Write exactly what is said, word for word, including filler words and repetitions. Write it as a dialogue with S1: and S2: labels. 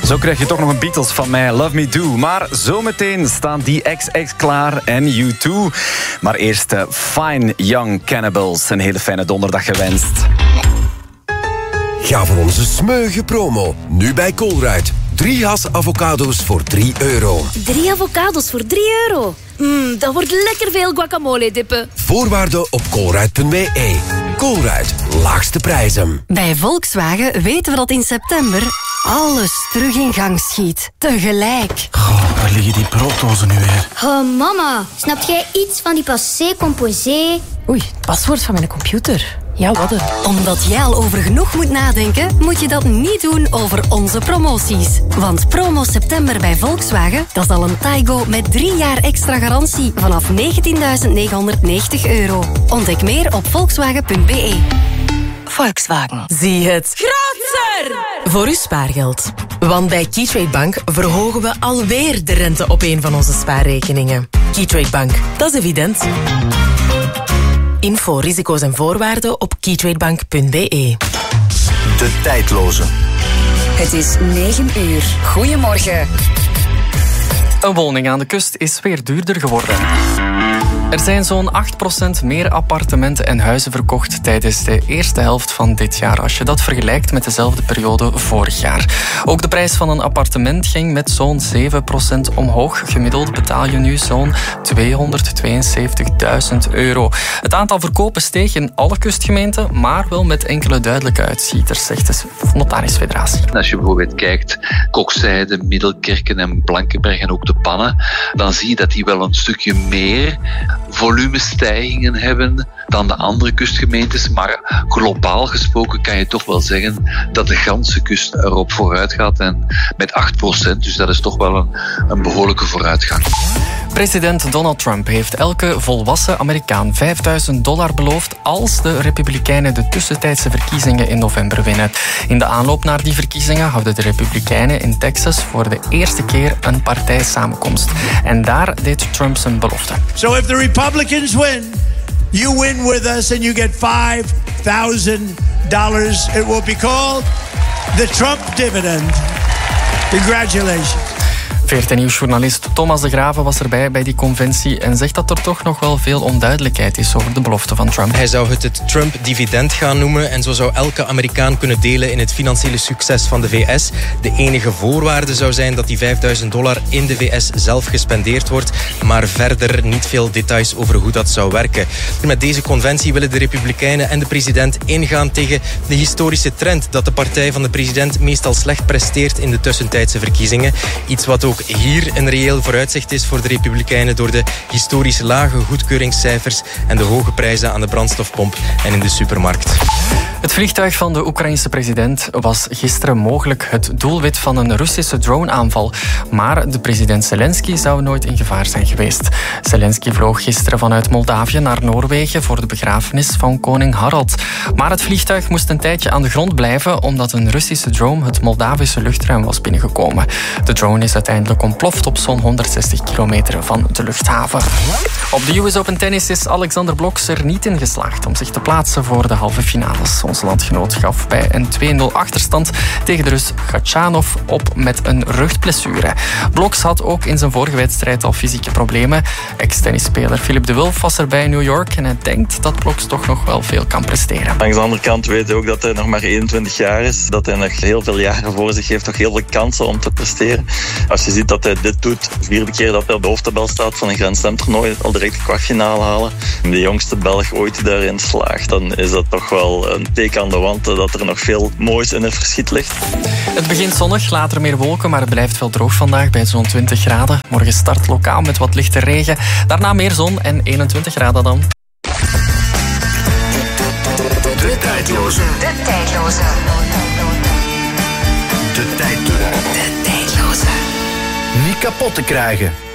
S1: Zo krijg je toch nog een Beatles van mij, Love Me Do. Maar zometeen staan die X X klaar en U twee. Maar eerst uh, Fine Young Cannibals. Een hele fijne donderdag gewenst.
S2: Ga voor onze smeuïge promo. Nu bij Colruyt. Drie has avocado's voor drie euro.
S3: Drie avocado's voor drie euro? Mmm, dat wordt lekker veel guacamole dippen.
S2: Voorwaarden op colruyt punt b e. Colruyt, laagste prijzen.
S4: Bij Volkswagen weten we dat in september alles terug in gang schiet. Tegelijk.
S5: Goh, waar liggen die brooddozen nu weer?
S6: Oh, mama, snap jij iets van die passé composé?
S4: Oei, het paswoord van mijn computer. Ja, wat een. Omdat jij al over genoeg moet nadenken, moet je dat niet doen over onze promoties. Want promo september bij Volkswagen, dat is al een Taigo met drie jaar extra garantie vanaf negentienduizend negenhonderdnegentig euro. Ontdek meer op volkswagen punt b e.
S7: Volkswagen. Zie het groter voor uw spaargeld. Want bij Keytrade Bank verhogen we alweer de rente op een van onze spaarrekeningen. Keytrade Bank, dat is evident. Info, risico's en voorwaarden op keytradebank punt b e.
S2: De tijdloze.
S8: Het is negen uur. Goedemorgen.
S9: Een woning aan de kust is weer duurder geworden. Er zijn zo'n acht procent meer appartementen en huizen verkocht tijdens de eerste helft van dit jaar, als je dat vergelijkt met dezelfde periode vorig jaar. Ook de prijs van een appartement ging met zo'n zeven procent omhoog. Gemiddeld betaal je nu zo'n tweehonderdtweeënzeventigduizend euro. Het aantal verkopen steeg in alle kustgemeenten, maar wel met enkele duidelijke uitschieters, zegt de Notarisfederatie.
S10: Als je bijvoorbeeld kijkt, Kokzijde, Middelkerken en Blankenberg en ook de Pannen, dan zie je dat die wel een stukje meer volumestijgingen hebben dan de andere kustgemeentes. Maar globaal gesproken kan je toch wel zeggen dat de ganse kust erop vooruit gaat. En met acht procent, dus dat is toch wel een, een behoorlijke vooruitgang.
S9: President Donald Trump heeft elke volwassen Amerikaan vijfduizend dollar beloofd als de Republikeinen de tussentijdse verkiezingen in november winnen. In de aanloop naar die verkiezingen houden de Republikeinen in Texas voor de eerste keer een partijsamenkomst. En daar deed Trump zijn belofte.
S11: So if the Republicans win, you win with us and you get five thousand dollars. It will be called the Trump dividend. Congratulations.
S9: V R T Nieuwsjournalist Thomas de Graven was erbij bij die conventie en zegt dat er toch nog wel veel onduidelijkheid is over de belofte van Trump.
S12: Hij zou het het Trump-dividend gaan noemen en zo zou elke Amerikaan kunnen delen in het financiële succes van de V S. De enige voorwaarde zou zijn dat die vijfduizend dollar in de V S zelf gespendeerd wordt, maar verder niet veel details over hoe dat zou werken. Met deze conventie willen de Republikeinen en de president ingaan tegen de historische trend dat de partij van de president meestal slecht presteert in de tussentijdse verkiezingen. Iets wat ook hier een reëel vooruitzicht is voor de Republikeinen door de historisch lage goedkeuringscijfers en de hoge prijzen aan de brandstofpomp en in de supermarkt.
S9: Het vliegtuig van de Oekraïense president was gisteren mogelijk het doelwit van een Russische droneaanval. Maar de president Zelensky zou nooit in gevaar zijn geweest. Zelensky vloog gisteren vanuit Moldavië naar Noorwegen voor de begrafenis van koning Harald. Maar het vliegtuig moest een tijdje aan de grond blijven omdat een Russische drone het Moldavische luchtruim was binnengekomen. De drone is uiteindelijk ontploft op zo'n honderdzestig kilometer van de luchthaven. Op de U S Open Tennis is Alexander Bloks er niet in geslaagd om zich te plaatsen voor de halve finales. Onze landgenoot gaf bij een twee nul achterstand tegen de Rus Khachanov op met een rugblessure. Bloks had ook in zijn vorige wedstrijd al fysieke problemen. Ex-tennisspeler Philippe de Wulf was er bij New York en hij denkt dat Bloks toch nog wel veel kan presteren.
S13: Langs de andere kant weet hij ook dat hij nog maar eenentwintig jaar is, dat hij nog heel veel jaren voor zich heeft, nog heel veel kansen om te presteren. Als je ziet dat hij dit doet, de vierde keer dat hij op de hoofdtabel staat van een Grand Slam toernooi, al direct de kwartfinale halen, de jongste Belg ooit die daarin slaagt, dan is dat toch wel een teken aan de wand dat er nog veel moois in het verschiet ligt.
S9: Het begint zonnig, later meer wolken, maar het blijft wel droog vandaag bij zo'n twintig graden. Morgen start lokaal met wat lichte regen, daarna meer zon en eenentwintig graden dan.
S2: De tijdloze.
S8: De tijdloze.
S2: De tijdloze.
S8: De tijdloze.
S2: Niet kapot te krijgen.